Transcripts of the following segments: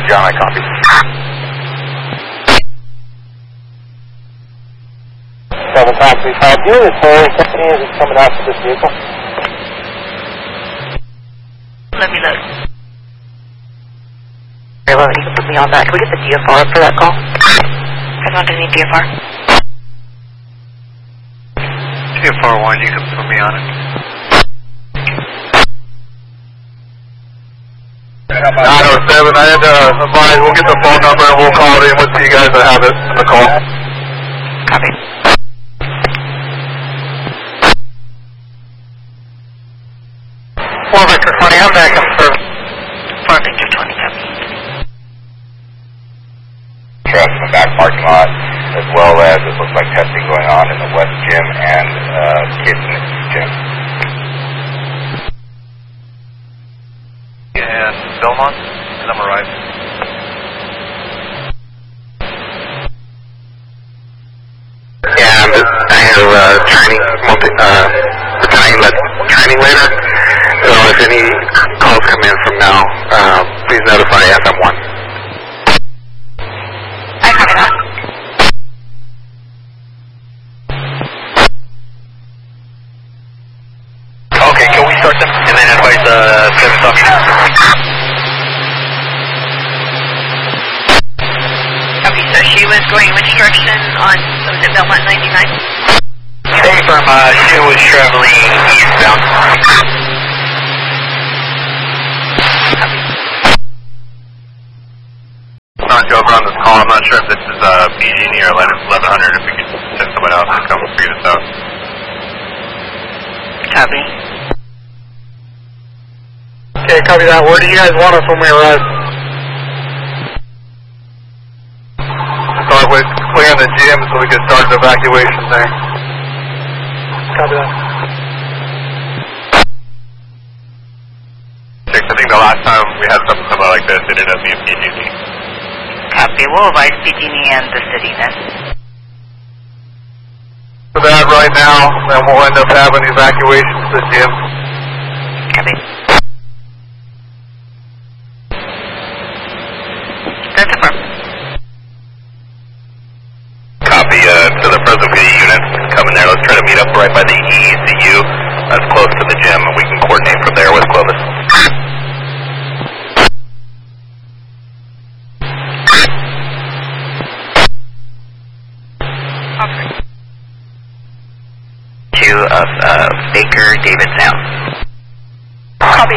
John, I copy. Double copy. Do you know the company is coming out for this vehicle? Let me look. Very well, you can put me on that. Can we get the DFR for that call? I don't need DFR. DFR 1, you can put me on it. 907, I had to advise, we'll get the phone number and we'll call it in with you guys that have it in the call. Copy. Four Victor 20, I'm back on service. 4 Victor 20, copy. Trucks in the back parking lot, as well as it looks like testing going on in the west gym and kids in the east gym. And Belmont, is I'm right. Yeah, I have training, training later. So if any calls come in from now, please notify FM1. I copy that. Okay, can we start them and then advise 7th option? Copy, so she was going which direction on, was it Belmont 99? Same from, she was traveling eastbound. Over on this call, I'm not sure if this is PG&E or 1100, if we could send someone else to come figure this out. Copy. Okay, copy that. Where do you guys want us when we arrive? Start with clearing the gym so we can start the evacuation there. Copy that. I think the last time we had something similar like this, it ended up being PG&E. Copy, we'll advise PG&E and the city then. For that right now, then we'll end up having evacuation to the gym. Copy. That's affirm. Copy, to the present PD units coming there. Let's try to meet up right by the EECU. That's close to the gym, and we can coordinate from there with Clovis. Of Baker David Sound. Copy.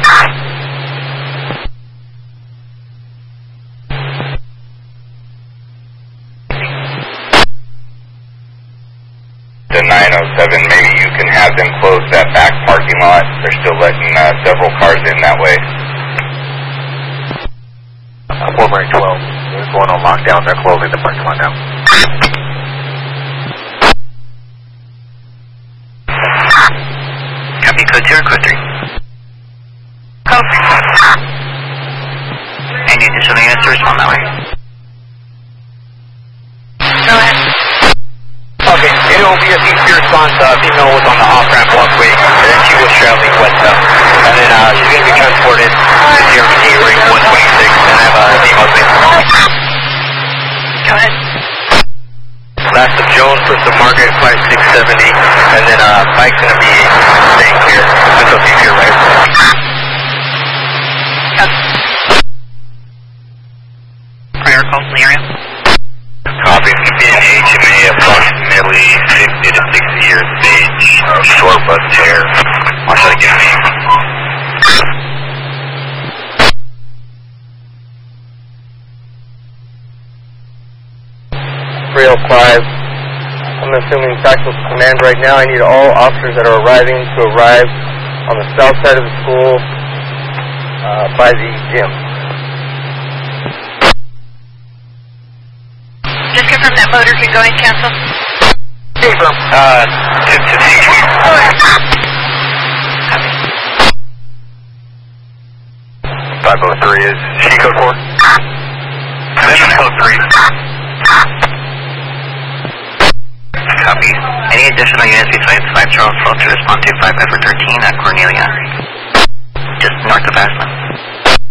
The 907, maybe you can have them close that back parking lot. They're still letting several cars in that way. Former 12, they're going on lockdown. They're closing the parking lot now. Copy, code 0, code 3. Copy. Any additional units to respond that way? Go ahead. Okay, it will be a CP response. Female was on the off-ramp walkway, and then she was traveling westbound. And then she's going to be transported to DRPD ring 126, and I have a female space. Go ahead. Last of Jones, first of Margaret, 5670, and then Mike's going to be staying here until she's here, right? Prior calls in the area? Copy. In HMA, approximately 50 to 60 years of age, short bus hair. What should I give me? 305. I'm assuming tactical command right now. I need all officers that are arriving to arrive on the south side of the school by the gym. Just confirm that motor can go and cancel. Confirm. 503 is she code 4? This is code 3. Copy. Any additional units besides 5 Charles Road to respond to 5 Effort 13 at Cornelia? Just north of Ashland.